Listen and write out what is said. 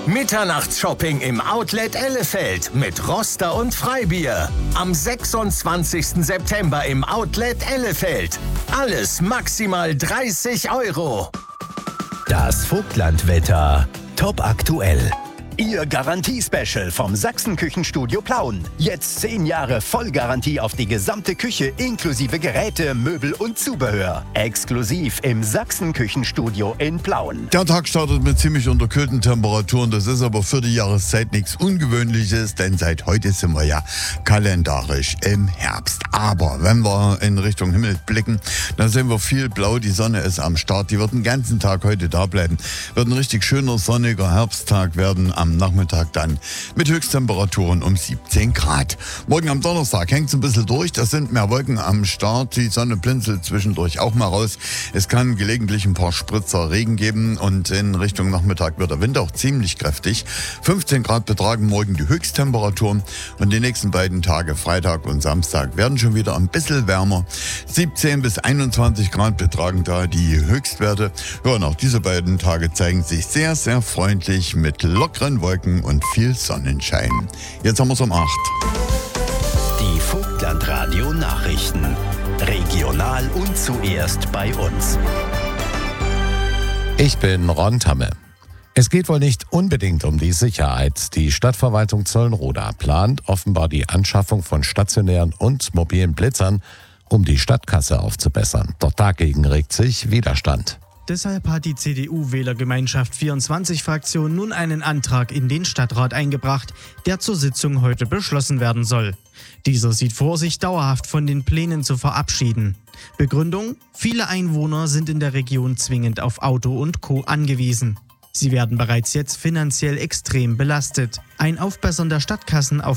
Mitternachtsshopping im Outlet Ellefeld mit Roster und Freibier. Am 26. September im Outlet Ellefeld. Alles maximal 30 €. Das Vogtlandwetter. Top aktuell. Ihr Garantie-Special vom Sachsen-Küchenstudio Plauen. Jetzt 10 Jahre Vollgarantie auf die gesamte Küche inklusive Geräte, Möbel und Zubehör. Exklusiv im Sachsen-Küchenstudio in Plauen. Der Tag startet mit ziemlich unterkühlten Temperaturen. Das ist aber für die Jahreszeit nichts Ungewöhnliches, denn seit heute sind wir ja kalendarisch im Herbst. Aber wenn wir in Richtung Himmel blicken, dann sehen wir viel Blau. Die Sonne ist am Start. Die wird den ganzen Tag heute da bleiben. Wird ein richtig schöner, sonniger Herbsttag werden. Am Nachmittag dann mit Höchsttemperaturen um 17 Grad. Morgen am Donnerstag hängt es ein bisschen durch. Da sind mehr Wolken am Start. Die Sonne blinzelt zwischendurch auch mal raus. Es kann gelegentlich ein paar Spritzer Regen geben und in Richtung Nachmittag wird der Wind auch ziemlich kräftig. 15 Grad betragen morgen die Höchsttemperaturen und die nächsten beiden Tage, Freitag und Samstag, werden schon wieder ein bisschen wärmer. 17 bis 21 Grad betragen da die Höchstwerte. Ja, und auch diese beiden Tage zeigen sich sehr, sehr freundlich mit lockeren Wolken und viel Sonnenschein. Jetzt haben wir es um 8. Die Vogtlandradio Nachrichten. Regional und zuerst bei uns. Ich bin Ron Tamme. Es geht wohl nicht unbedingt um die Sicherheit. Die Stadtverwaltung Zollenroda plant offenbar die Anschaffung von stationären und mobilen Blitzern, um die Stadtkasse aufzubessern. Doch dagegen regt sich Widerstand. Deshalb hat die CDU-Wählergemeinschaft 24-Fraktion nun einen Antrag in den Stadtrat eingebracht, der zur Sitzung heute beschlossen werden soll. Dieser sieht vor, sich dauerhaft von den Plänen zu verabschieden. Begründung: Viele Einwohner sind in der Region zwingend auf Auto und Co. angewiesen. Sie werden bereits jetzt finanziell extrem belastet. Ein Aufbessern der Stadtkassen auf